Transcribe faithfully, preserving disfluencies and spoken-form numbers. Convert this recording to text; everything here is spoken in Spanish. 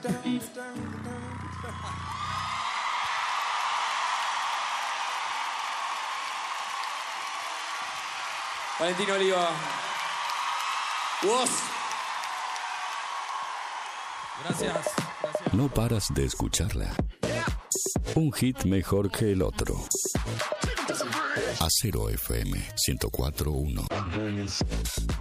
Valentín Oliva. Vos. Gracias, gracias. No paras de escucharla. Un hit mejor que el otro. Acero F M ciento cuatro punto uno.